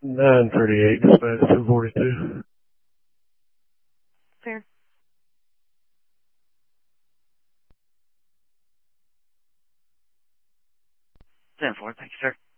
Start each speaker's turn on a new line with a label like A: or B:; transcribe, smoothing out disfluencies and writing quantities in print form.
A: 938, dispatch 242.
B: Fair.
C: 10-4, thank you, sir.